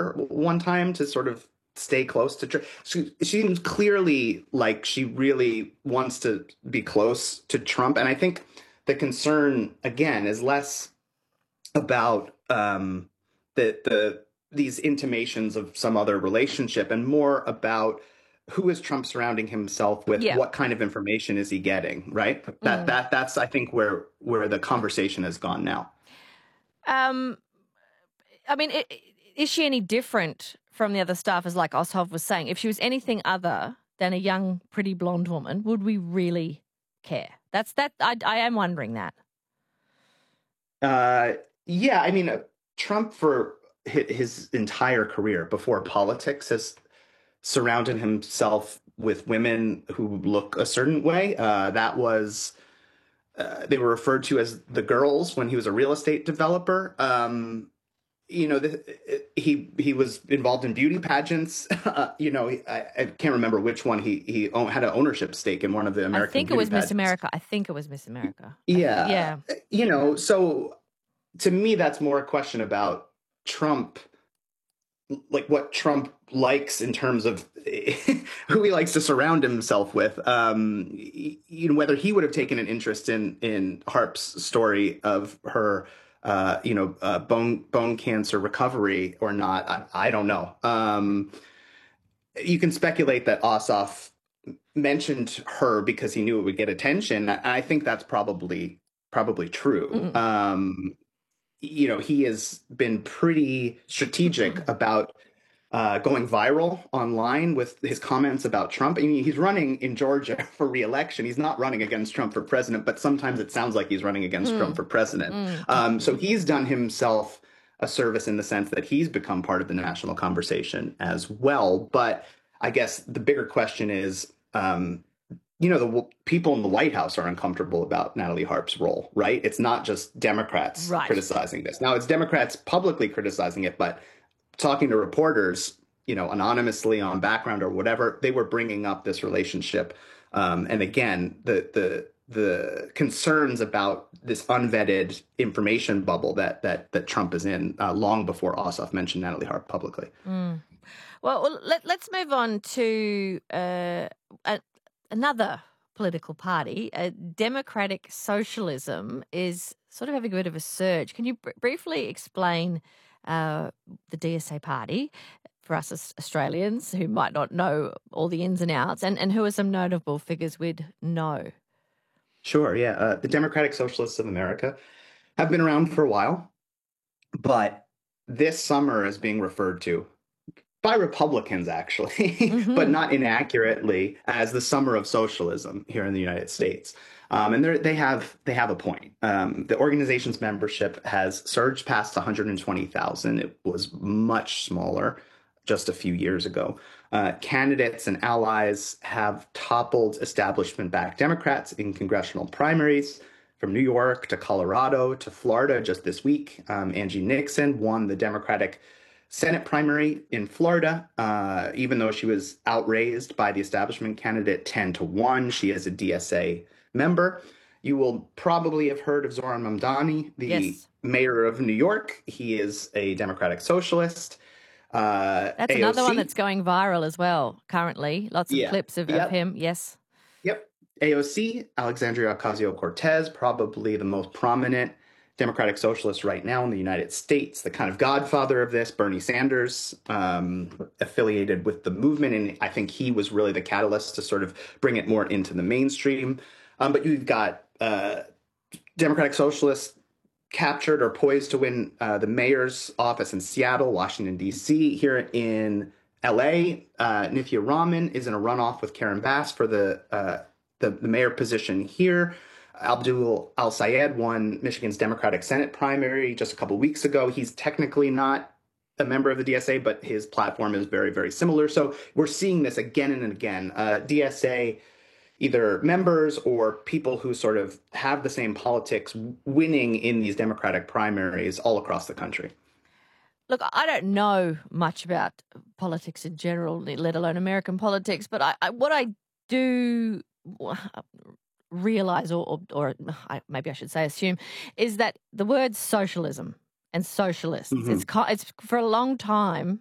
her one time to sort of stay close to Trump. She seems clearly like she really wants to be close to Trump. And I think the concern, again, is less about these intimations of some other relationship and more about who is Trump surrounding himself with? Yeah. What kind of information is he getting? Right. That's I think where the conversation has gone now. I mean, is she any different from the other staffers, like Ossoff was saying? If she was anything other than a young, pretty blonde woman, would we really care? I am wondering that. Yeah, I mean, Trump for his entire career before politics has surrounded himself with women who look a certain way. They were referred to as the girls when he was a real estate developer. He was involved in beauty pageants. I can't remember which one. He had an ownership stake in one of the American. I think it was Miss America. Yeah. So to me, that's more a question about Trump, like what Trump likes in terms of who he likes to surround himself with. Whether he would have taken an interest in Harp's story of her bone cancer recovery or not, I don't know. You can speculate that Ossoff mentioned her because he knew it would get attention. I think that's probably true. Mm-hmm. He has been pretty strategic about going viral online with his comments about Trump. I mean, he's running in Georgia for re-election. He's not running against Trump for president, but sometimes it sounds like he's running against Trump for president. So he's done himself a service in the sense that he's become part of the national conversation as well. But I guess the bigger question is, the people in the White House are uncomfortable about Natalie Harp's role, right? It's not just Democrats criticizing this. Now, it's Democrats publicly criticizing it, but talking to reporters, anonymously on background or whatever, they were bringing up this relationship. And again, the concerns about this unvetted information bubble that Trump is in long before Ossoff mentioned Natalie Harp publicly. Well, let's move on to another political party. Democratic Socialism is sort of having a bit of a surge. Can you briefly explain the DSA party for us as Australians who might not know all the ins and outs, and who are some notable figures we'd know? Sure, yeah. The Democratic Socialists of America have been around for a while, but this summer is being referred to by Republicans, actually, but not inaccurately, as the summer of socialism here in the United States. And they have a point. The organization's membership has surged past 120,000. It was much smaller just a few years ago. Candidates and allies have toppled establishment-backed Democrats in congressional primaries, from New York to Colorado to Florida just this week. Angie Nixon won the Democratic Senate primary in Florida, even though she was outraised by the establishment candidate 10-1. She is a DSA member. You will probably have heard of Zoran Mamdani, the mayor of New York. He is a Democratic Socialist. That's AOC. Another one that's going viral as well currently. Lots of clips of him. Yes. Yep. AOC, Alexandria Ocasio-Cortez, probably the most prominent Democratic Socialist right now in the United States, the kind of godfather of this. Bernie Sanders, affiliated with the movement, and I think he was really the catalyst to sort of bring it more into the mainstream. But you've got Democratic Socialists captured or poised to win the mayor's office in Seattle, Washington, D.C. Here in L.A., Nithya Raman is in a runoff with Karen Bass for the mayor position here. Abdul Al-Sayed won Michigan's Democratic Senate primary just a couple weeks ago. He's technically not a member of the DSA, but his platform is very, very similar. So we're seeing this again and again. DSA, either members or people who sort of have the same politics, winning in these Democratic primaries all across the country. Look, I don't know much about politics in general, let alone American politics, but what I do realize, or maybe I should say assume, is that the word socialism and socialists, it's for a long time